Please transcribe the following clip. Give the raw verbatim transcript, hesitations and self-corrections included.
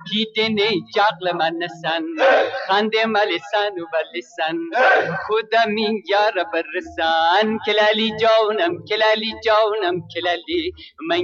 دیدنی جقل من نسن خنده ملسن و بلسن خودم این یار برسن کلالی جانم کلالی جانم کلالی من